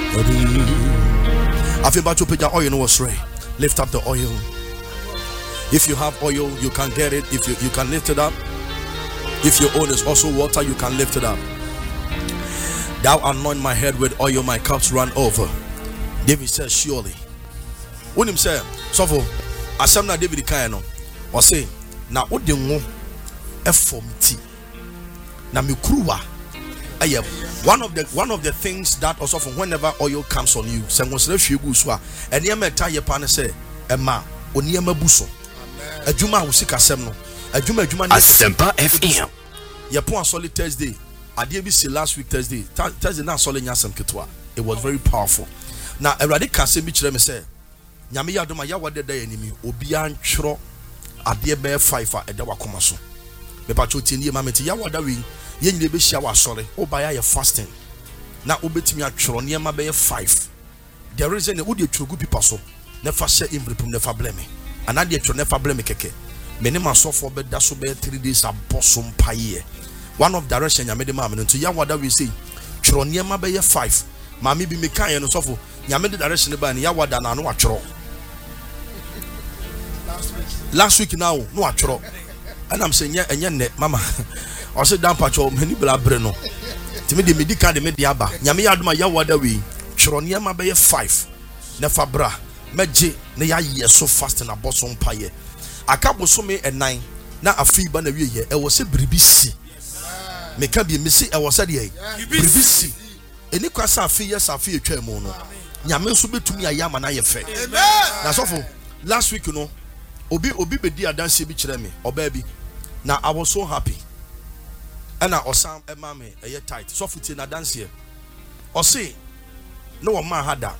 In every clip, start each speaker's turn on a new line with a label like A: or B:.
A: I feel about to put your oil in was right. Lift up the oil. If you have oil, you can get it. If you can lift it up. If your own is also water, you can lift it up. Thou anoint my head with oil, my cups run over. David says, surely. When him say, so for Asamna David Kayano, or say, now what the mo FMT. Now me kruwa. One of the things that also from whenever oil comes on you, say was refuse guswa, and yama taya pan say, Emma, oniama buso. A Juma who sick a semno, a Juma
B: Asempa FM.
A: Yapon solid Thursday. I did be last week Thursday. Thursday now solid Yasam Kitwa. It was very powerful. Now a radical say me say, Nyami Yadoma Yawade day enemy, Obian Chro, Adia Bear Fifer, and Dawa Komaso. The Patrotini Mameti Yawada wing. Yen be shower sorry, oh by your fasting. Now obet me a tron near my bay 5. There is any would you true good people so never share in repum never blame me. And I did never blame me keke. Many man so for bed that's over 3 days a bosom pie. One of direction ya made the mamma to Yawada we say tron near my bay 5. Mammy be me kind and so for Yamade direction by Yawada and no atro. Last week now, no atro. And I'm saying, yeah, and yeah, mama. I said, down patrol, many blood breno. Timid medica de mediaba. Yami adma Yawada we. Chronia Mabay 5. Nefabra. Meji, Nea ye so fast in a bosom pie. A cabo so me at 9. Now a free banner year. I was a bribisi. Me can be missy. I was a ye. Bribisi. Any quasa fears are fear tremono. Yamen sube to me a yam and I effect. That's awful. Last week, you know, Obi be dear dance be me or baby. Now I was so happy. And I was some mammy a year tight. So for na dance here. Or say, no one man had that.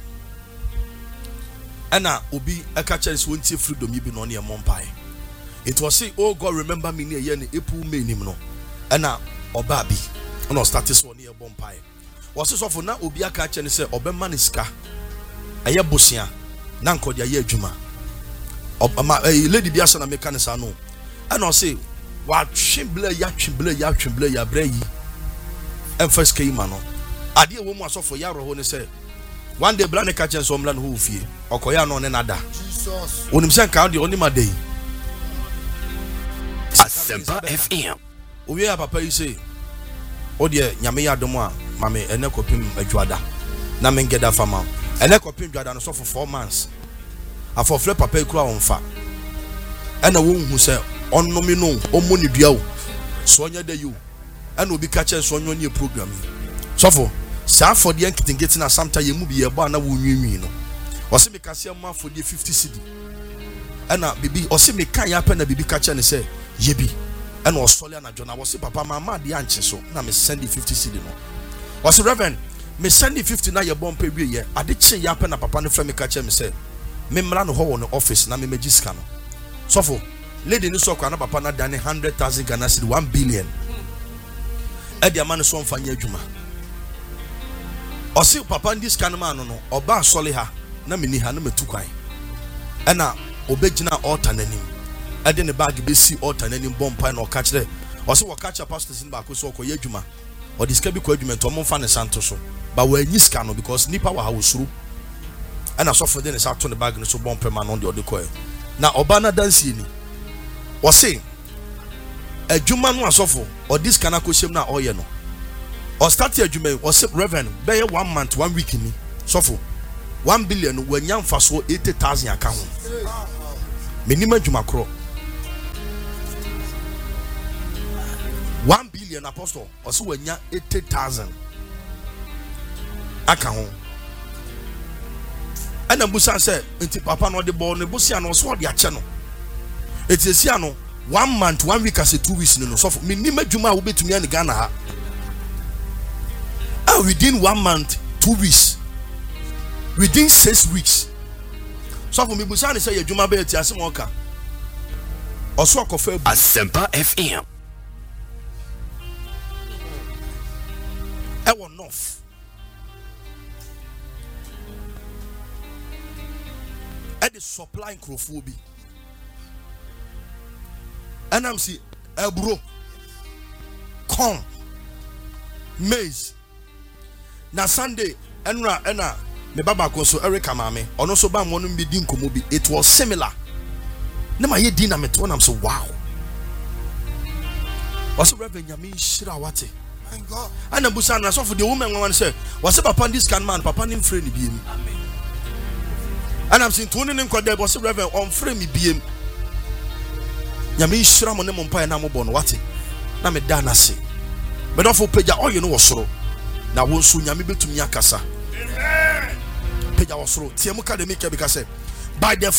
A: And now Obi a catcher is won't see freedom you been on your mumpai. It was say, oh God, remember me near Yen April May no. And now or baby. No status on near Bompire. Was so for now Obi a catcher and say, Obe Maniska. A year busia. Nanko dia ye Juma. Lady Biasana Mechanisano. And I'll say, what chimble ya bray. And first came mano. I dear woman saw for Yarrow when they say, one day Blaney catches some land who fear or Koyano and another. When him sent out the only my day.
B: Asempa FM.
A: We have papa you say, oh dear, Yamia Doma, Mammy, and Necopim a Juada. Namen get that farmer. And Necopim Juada so for 4 months. And for flip papa crown fat. And a woman who said, on nomino, on money deal. Sonia de you. And will be catching Sonia new program. So for for the young getting a sometime you be a banner wound you know. Or see me cassia man for the 50 city. And now baby, or see me can happen a baby catcher and say, Yebi. And was Soliana John. I was say, Papa, Mamma, the answer so now me send the 50 city no. Was the Reverend, me send the 59 year born pay year. I did say yapen a papa and friend me catcher me say, Memran ho on the office na me majiscano. So for lady Nuso Kana Papa na dane 100,000 Ghana cedi 1 billion. Eddie man so mfanya adwuma. O si papa this kind man no oba sole ha na meni ha na metu kwan. E na obegina altar nanim. E de ne bag be si altar nanim bompa na o ka kire. O si wo ka kire pastor sin ba ko so okoye adwuma. O diska bi ko adwuma to mo mfa ne santo so. Ba wa anyi ska no because nipa wa ha wo suru. E na so for de ne sa to ne bag no so bompa man on de odekọ. Na oba na dance ni. O si adwuma no asofo or this kana ko shem na oye no. Or start your jume or sip revenue be 1 month 1 week ni sofo 1 billion when yam faso 80,000 account minimum juma kro 1 billion apostle or so when ya 80,000 account and busa say nti papa no de ball ne busia no so de ache no etiesia no 1 month 1 week as 2 weeks no sofo minimum juma wo betumi an Ghana ha. Within 1 month, 2 weeks, within 6 weeks. So for me, Busani say you Juma be Tiasimoka. Also,
B: Asempa FM.
A: I want enough. At the supply crofobia. And I'm see Ebro, corn, maize. Na Sunday Ena me baba konso Eric Amame ono so ba mo no be di nkomo bi. It was similar. Na ma ye di na me to na am so wow. Was Reverend Nyame shira wate. Thank God. And busa na so for the woman one say, was papa this can man papa nim free ni biem. Amen. And I'm saying to ne nkwa there was Reverend on free me biem. Nyame shira mo ne mo mpa na mo bo no wate. Na me da na se. Me do for pagya all you know wasoro. Na won so Nyame betumi akasa. Amen. Pagya wasoro. Tie mo ka de make because by the